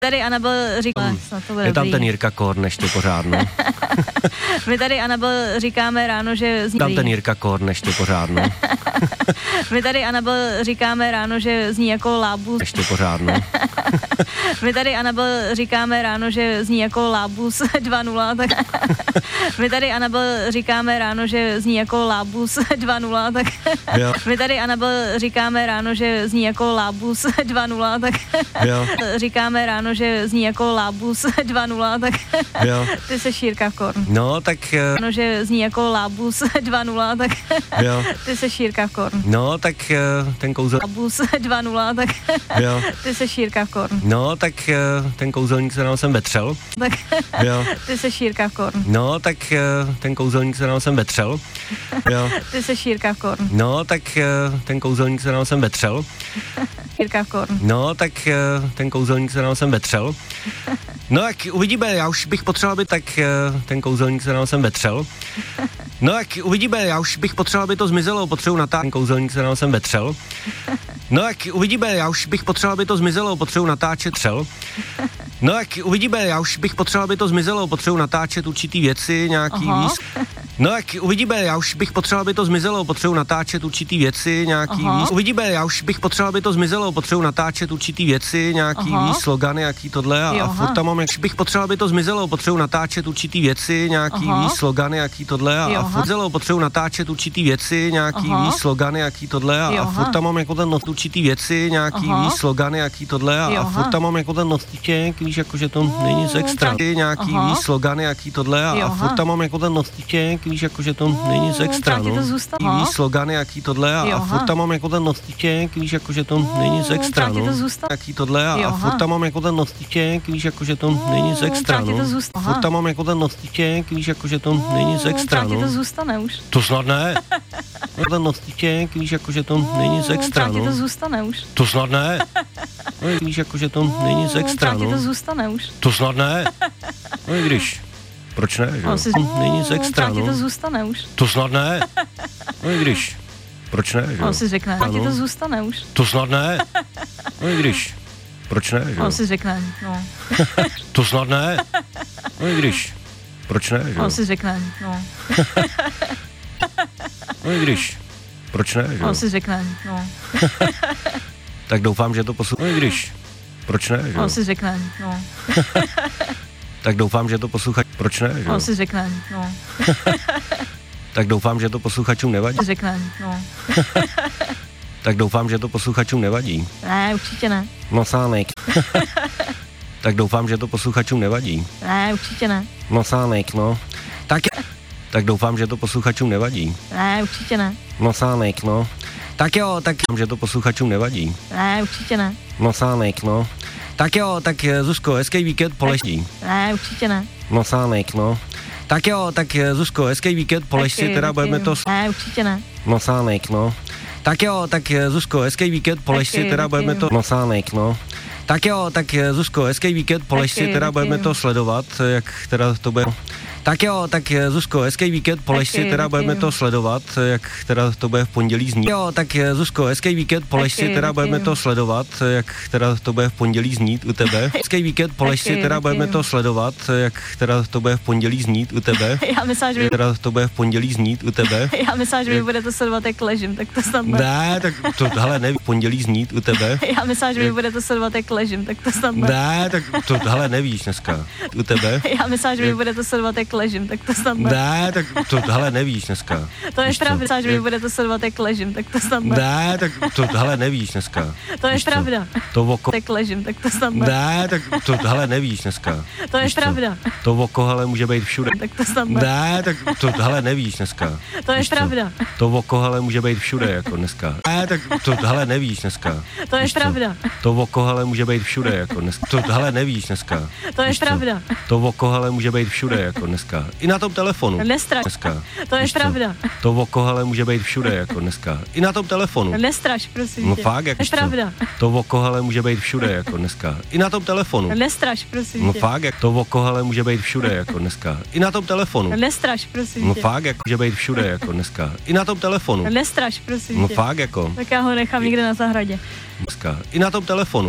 Tady Anabel říká, je tam ten Jirka Korn ještě pořád, no. My tady Anabel říkáme ráno, že zní... Tam ten Jirka Korn ještě pořád, no. My tady Anabel říkáme ráno, že zní jako lábus. Ještě pořád, no. My tady Anabel říkáme ráno, že zní jako lábus 2.0, tak... My tady Anabel říkáme ráno, že zní jako lábus 2.0, tak... Jo. My tady Anabel říkáme ráno, že zní jako lábus 2.0, tak... Jo. Říkáme ráno, že zní jako lábus 2.0, tak... Jo. Ty seš Jirka Korn. No, tak... Ano, že zní jako lábus 2.0, tak... Jo. Ty seš Jirka Korn. No, tak ten kouzel... Lábus 2.0, tak... Jo. Ty seš Jirka Korn. No, tak ten kouzelník se nám sem vetřel. Tak... Jo. Ty seš Jirka Korn. No, tak ten kouzelník se nám sem vetřel. Jo. Ty seš Jirka Korn. No, tak ten kouzelník se nám sem vetřel. Jirka Korn. No, tak ten kouzelník se nám sem vetřel. No, tak uvidíme, já už bych potřeboval, aby tak ten kouzelník se nám sem vetřel. No, tak uvidíme, já už bych potřeboval, aby to zmizelo, potřebuji natáčet, ten kouzelník se nám sem vetřel. No, tak uvidíme, já už bych potřeboval, aby to zmizelo, potřebuji natáčet třel. No, tak uvidíme, já už bych potřeboval, aby to zmizelo, potřebuji natáčet určitý věci, nějaký víc. No, tak uvidíme, já už bych potřeboval, aby to zmizelo, potřebuji natáčet určitý věci, nějaký víc. Uvidíme, já už bych potřeboval, aby to zmizelo, potřebuji natáčet určitý věci, nějaký víc, slogany, jaký tohle a furt tam mám, jak bych potřeboval, aby to zmizelo, potřebuji natáčet určitý věci, nějaký víc, slogany, jaký tohle a furt zelo, potřebuji natáčet určitý věci, nějaký víc, slogany, jaký tohle a furt tam mám jako ten nos, určitý věci, nějaký víc, slogany, jaký tohle a furt tam mám jako ten nostiček, víš, jakože to není nic extra. Nějaký víc, slogany, jaký tohle a furt tam mám jako ten nostiček, víš, jakože to není nic extra, no. Víc, slogany, jaký tohle a furt tam mám jako ten nostiček, víš, jakože to není nic extra, no. Jaký tohle a furt tam mám jako ten nostiček, víš, jakože to není nic extra, no. Furt tam mám jako ten nostiček, víš, jakože to není nic extra, no. To zůstane už. To snad ne. Ten nostiček, víš, jakože to není nic extra, no. To zůstane už. To snad ne. Víš, jakože to není nic extra, no. To zůstane už. To snad ne. No i když. Proč ne, že? Není nic extra, no. To zůstane už. To snad ne. No i když. Proč ne, že? On si řekne, to zůstane už. To snad ne. No i když. Proč ne, že? On si řekne, no. To snad ne. No i když. Proč ne, že? On si řekne, no. No i když. Proč ne, že? On si řekne, no. Tak doufám, že to poslouchá. No i když. Proč ne, že? On si řekne, no. Tak doufám, že to posluchač. Proč ne, že? On si řekne, no. Tak doufám, že to posluchačům nevadí. Řekne, no. Tak doufám, že to posluchačům nevadí. Ne, určitě ne. No sánek. Tak doufám, že to posluchačům nevadí. Ne, určitě ne. No sánek, no. Tak doufám, že to posluchačům nevadí. Ne, určitě ne. No sánek, no. Tak jo, tak doufám, že to posluchačům nevadí. Ne, určitě ne. No sánek, no. Tak jo, tak Zuzko, hezký víkend po lešti. Ne, určitě ne. No sánek, no. Tak jo, tak Zuzko, hezký víkend po lešti, teda budeme to... Ne, určitě ne. No sánek, no. Tak jo, tak Zuzko, hezký víkend po lešti, teda budeme to... No sánek, no. Tak jo, tak Zuzko, hezký víkend po lešti, teda budeme to sledovat, jak teda to bude... Tak jo, tak Zuzko, hezký víkend po lešti, teda budeme to sledovat, jak teda to bude v pondělí znít. Jo, tak Zuzko, hezký víkend po lešti, teda budeme to sledovat, jak teda to bude v pondělí znít u tebe. Hezký víkend po lešti, teda budeme to sledovat, jak teda to bude v pondělí znít u tebe. Já myslím, že teda to bude v pondělí znít u tebe. Já myslím, že vy budete sledovat, jak ležím, tak to snad ne. Ne, tak to, hele, neví, v pondělí znít u tebe. Já myslím, že vy budete sledovat, jak ležím, tak to snad ne. Ne, tak to, hele, nevíš dneska u tebe. Já myslím, že vy budete sledovat, jak ležím, tak to snad ne. Ne, tak to, hele, nevíš dneska. To je pravda, že vy budete sledovat, jak ležím, tak to snad ne. Ne, tak to, hele, nevíš dneska. To je pravda. To oko. Tak ležím, tak to snad ne. Ne, tak to, hele, nevíš dneska. To je pravda. To oko, hele, může být všude. Tak to snad ne. Ne, tak to, hele, nevíš dneska. To je pravda. To oko, hele, může být všude, jako dneska. Ne, tak to, hele, nevíš dneska. To je pravda. To oko, hele, může být všude, jako dneska. To, hele, nevíš dneska. To je pravda. To oko, hele, může být všude, jako dneska. I na tom telefonu. Nestraš. Dneska. To je pravda. To oko, hele, může být všude, jako dneska. I na tom telefonu. Nestraš, prosím. No fakt, jak to je pravda. To oko, hele, může být všude, jako dneska. I na tom telefonu. Nestraš, prosím. No fakt, jak to oko, hele, může být všude, jako dneska. I na tom telefonu. Nestraš, prosím. No fakt, jak může být všude, jako dneska. I na tom telefonu. Nestraš, prosím. No fakt, jako. Tak já ho nechám někde na zahradě. Dneska. I na tom telefonu.